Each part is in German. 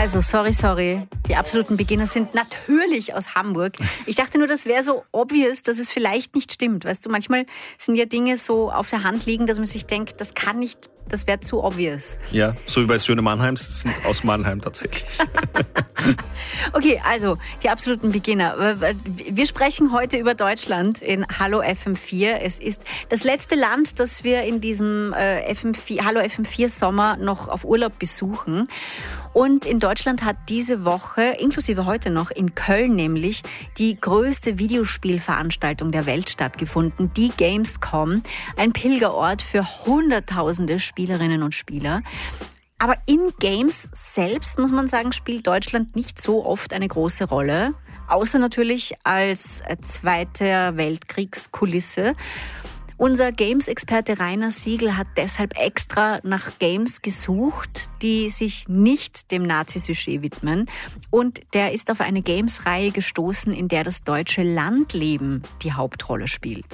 Also, sorry. Die absoluten Beginner sind natürlich aus Hamburg. Ich dachte nur, das wäre so obvious, dass es vielleicht nicht stimmt. Weißt du, manchmal sind ja Dinge so auf der Hand liegen, dass man sich denkt, das kann nicht, das wäre zu obvious. Ja, so wie bei Söhne Mannheims, sind aus Mannheim tatsächlich. Okay, also die absoluten Beginner. Wir sprechen heute über Deutschland in Hallo FM4. Es ist das letzte Land, das wir in diesem Hallo FM4 Sommer noch auf Urlaub besuchen. Und in Deutschland hat diese Woche, inklusive heute noch, in Köln nämlich, die größte Videospielveranstaltung der Welt stattgefunden, die Gamescom. Ein Pilgerort für Hunderttausende Spielerinnen und Spieler. Aber in Games selbst, muss man sagen, spielt Deutschland nicht so oft eine große Rolle. Außer natürlich als Zweiter Weltkriegskulisse. Unser Games-Experte Rainer Siegel hat deshalb extra nach Games gesucht, die sich nicht dem Nazi-Sujet widmen. Und der ist auf eine Games-Reihe gestoßen, in der das deutsche Landleben die Hauptrolle spielt.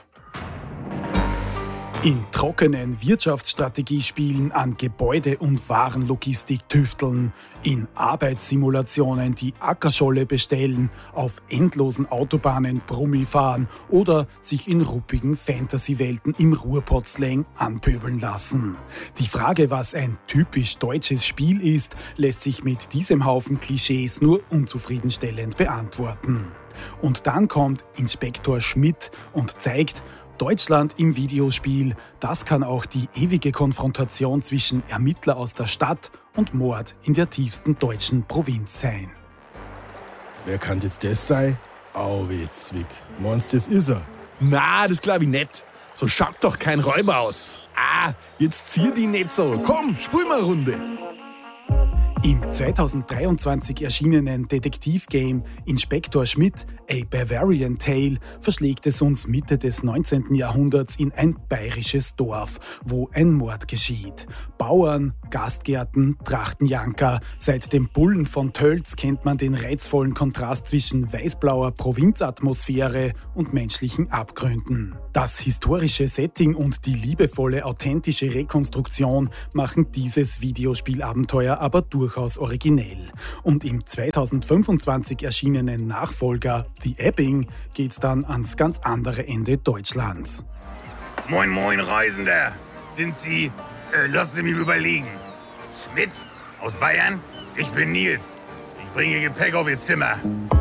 In trockenen Wirtschaftsstrategiespielen an Gebäude- und Warenlogistik tüfteln, in Arbeitssimulationen die Ackerscholle bestellen, auf endlosen Autobahnen Brummi fahren oder sich in ruppigen Fantasy-Welten im Ruhrpott-Slang anpöbeln lassen. Die Frage, was ein typisch deutsches Spiel ist, lässt sich mit diesem Haufen Klischees nur unzufriedenstellend beantworten. Und dann kommt Inspektor Schmidt und zeigt, Deutschland im Videospiel, das kann auch die ewige Konfrontation zwischen Ermittler aus der Stadt und Mord in der tiefsten deutschen Provinz sein. Wer kann jetzt das sein? Auwetzwick. Meinst du, das ist er? Na, das glaub ich nicht. So schaut doch kein Räuber aus. Jetzt zieh die nicht so. Komm, spul mal eine Runde. Im 2023 erschienenen Detektivgame Inspektor Schmidt, A Bavarian Tale, verschlägt es uns Mitte des 19. Jahrhunderts in ein bayerisches Dorf, wo ein Mord geschieht. Bauern, Gastgärten, Trachtenjanker. Seit dem Bullen von Tölz kennt man den reizvollen Kontrast zwischen weißblauer Provinzatmosphäre und menschlichen Abgründen. Das historische Setting und die liebevolle, authentische Rekonstruktion machen dieses Videospielabenteuer aber durchaus originell. Und im 2025 erschienenen Nachfolger The Ebbing geht's dann ans ganz andere Ende Deutschlands. Moin, moin, Reisender. Sind Sie, lassen Sie mich überlegen. Schmidt aus Bayern? Ich bin Nils. Ich bringe Gepäck auf Ihr Zimmer.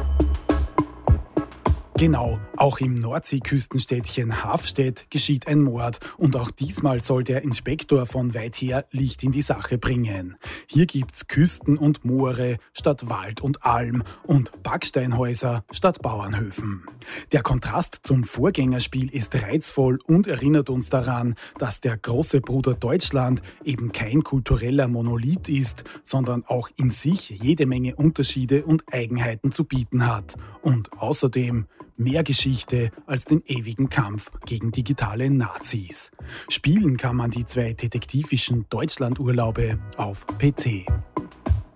Genau, auch im Nordseeküstenstädtchen Hafstedt geschieht ein Mord und auch diesmal soll der Inspektor von weit her Licht in die Sache bringen. Hier gibt's Küsten und Moore statt Wald und Alm und Backsteinhäuser statt Bauernhöfen. Der Kontrast zum Vorgängerspiel ist reizvoll und erinnert uns daran, dass der große Bruder Deutschland eben kein kultureller Monolith ist, sondern auch in sich jede Menge Unterschiede und Eigenheiten zu bieten hat. Und außerdem mehr Geschichte als den ewigen Kampf gegen digitale Nazis. Spielen kann man die 2 detektivischen Deutschlandurlaube auf PC.